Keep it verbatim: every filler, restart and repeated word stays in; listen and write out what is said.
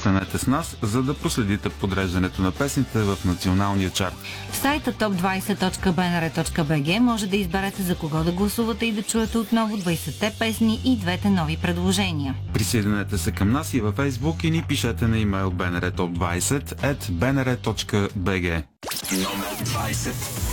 Останете с нас, за да проследите подреждането на песните в националния чарт. В сайта топ двайсет точка би ен ар точка би джи може да изберете за кого да гласувате и да чуете отново двайсетте песни и двете нови предложения. Присъединете се към нас и във Фейсбук и ни пишете на имейл би ен ар топ двайсет ет би ен ар точка би джи. Номер двайсет.